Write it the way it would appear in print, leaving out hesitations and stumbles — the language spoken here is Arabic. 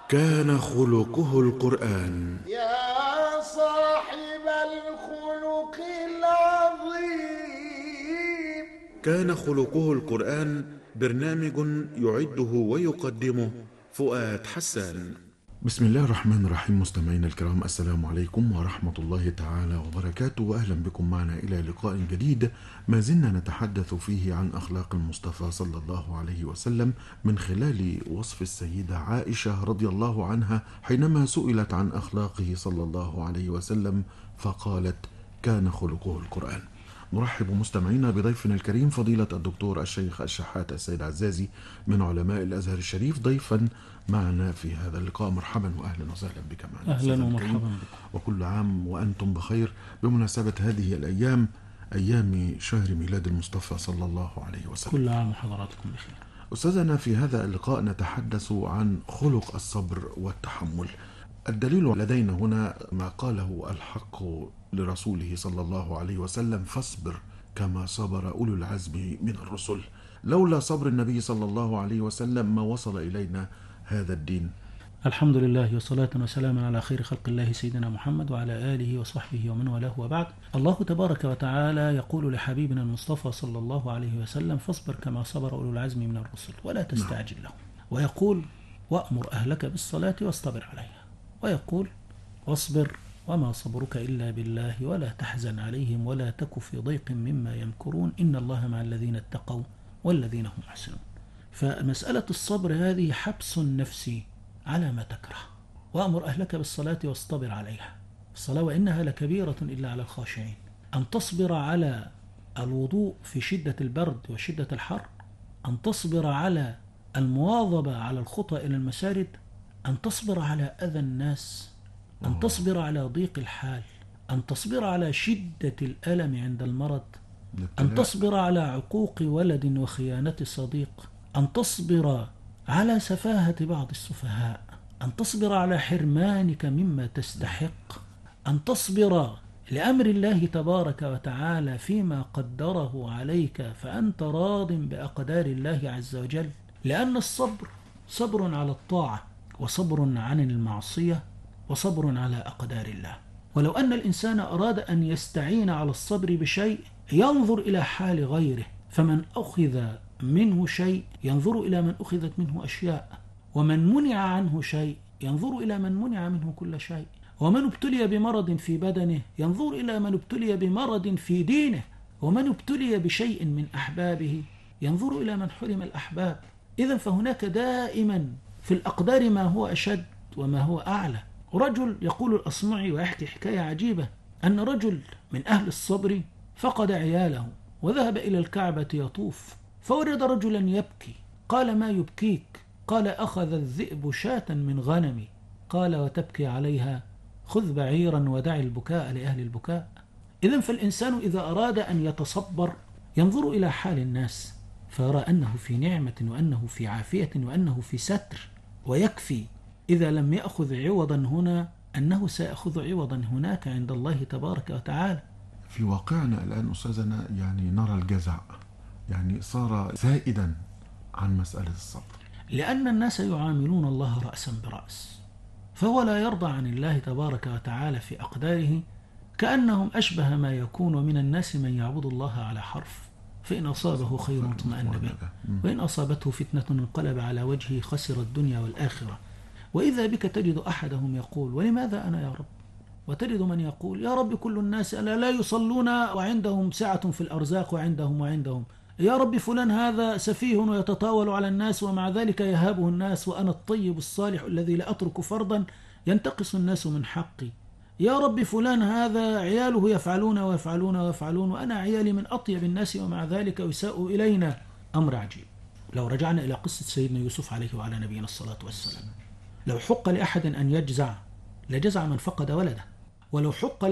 كان خلقه القرآن. يا صاحب الخلق العظيم. كان خلقه القرآن برنامج يعده ويقدمه فؤاد حسان. بسم الله الرحمن الرحيم. مستمعينا الكرام، السلام عليكم ورحمة الله تعالى وبركاته، وأهلا بكم معنا إلى لقاء جديد ما زلنا نتحدث فيه عن أخلاق المصطفى صلى الله عليه وسلم من خلال وصف السيدة عائشة رضي الله عنها حينما سئلت عن أخلاقه صلى الله عليه وسلم فقالت: كان خلقه القرآن. نرحب مستمعينا بضيفنا الكريم فضيلة الدكتور الشيخ الشحات السيد عزازي من علماء الأزهر الشريف ضيفا معنا في هذا اللقاء. مرحبا وأهلا وسهلا بك معنا. أهلا ومرحبا بكم، وكل عام وأنتم بخير بمناسبة هذه الأيام، أيام شهر ميلاد المصطفى صلى الله عليه وسلم. كل عام وحضراتكم بخير. أستاذنا، في هذا اللقاء نتحدث عن خلق الصبر والتحمل. الدليل لدينا هنا ما قاله الحق لرسوله صلى الله عليه وسلم: فاصبر كما صبر أولو العزم من الرسل. لولا صبر النبي صلى الله عليه وسلم ما وصل إلينا هذا الدين. الحمد لله وصلاة وسلاما على خير خلق الله سيدنا محمد وعلى آله وصحبه ومن والاه، وبعد. الله تبارك وتعالى يقول لحبيبنا المصطفى صلى الله عليه وسلم: فاصبر كما صبر أولو العزم من الرسل ولا تستعجل لهم. ويقول: وأمر أهلك بالصلاة واصطبر عليها. ويقول: واصبر وما صبرك إلا بالله ولا تحزن عليهم ولا تك في ضيق مما يمكرون إن الله مع الذين اتقوا والذين هم محسنون. فمسألة الصبر هذه حبس نفسي على ما تكره. وأمر أهلك بالصلاة واصطبر عليها. الصلاة وإنها لكبيرة إلا على الخاشعين. أن تصبر على الوضوء في شدة البرد وشدة الحر، أن تصبر على المواظبة على الخطى إلى المساجد، أن تصبر على أذى الناس، أن تصبر على ضيق الحال، أن تصبر على شدة الألم عند المرض، أن تصبر على عقوق ولد وخيانة صديق، أن تصبر على سفاهة بعض السفهاء، أن تصبر على حرمانك مما تستحق، أن تصبر لأمر الله تبارك وتعالى فيما قدره عليك فأنت راض بأقدار الله عز وجل. لأن الصبر صبر على الطاعة، وصبر عن المعصية، وصبر على أقدار الله. ولو أن الإنسان أراد أن يستعين على الصبر بشيء ينظر إلى حال غيره، فمن أخذ منه شيء ينظر إلى من أخذت منه أشياء، ومن منع عنه شيء ينظر إلى من منع منه كل شيء، ومن ابتلي بمرض في بدنه ينظر إلى من ابتلي بمرض في دينه، ومن ابتلي بشيء من أحبابه ينظر إلى من حرم الأحباب. إذن فهناك دائما في الأقدار ما هو أشد وما هو أعلى. رجل يقول الأصمعي ويحكي حكاية عجيبة أن رجل من أهل الصبر فقد عياله وذهب إلى الكعبة يطوف، فورد رجلا يبكي. قال: ما يبكيك؟ قال: أخذ الذئب شاة من غنمي. قال: وتبكي عليها؟ خذ بعيرا ودع البكاء لأهل البكاء. إذن فالإنسان إذا أراد أن يتصبر ينظر إلى حال الناس فيرى أنه في نعمة وأنه في عافية وأنه في ستر، ويكفي إذا لم يأخذ عوضا هنا أنه سيأخذ عوضا هناك عند الله تبارك وتعالى. في واقعنا الآن أستاذنا نرى الجزع صار زائدا عن مسألة الصبر، لأن الناس يعاملون الله رأسا برأس، فهو لا يرضى عن الله تبارك وتعالى في أقداره، كأنهم أشبه ما يكون من الناس من يعبد الله على حرف، فإن أصابه خير اطمأن به، وإن أصابته فتنة انقلب على وجهه خسر الدنيا والآخرة. وإذا بك تجد أحدهم يقول: ولماذا أنا يا رب؟ وتجد من يقول: يا رب كل الناس لا يصلون وعندهم سعة في الأرزاق وعندهم. يا رب فلان هذا سفيه ويتطاول على الناس ومع ذلك يهابه الناس، وأنا الطيب الصالح الذي لا أترك فرضا ينتقص الناس من حقي. يا رب فلان هذا عياله يفعلون وأنا عيالي من أطيب الناس ومع ذلك يساء إلينا. أمر عجيب. لو رجعنا إلى قصة سيدنا يوسف عليه وعلى نبينا الصلاة والسلام، لو حق لأحد أن يجزع لجزع من فقد ولده، ولو حق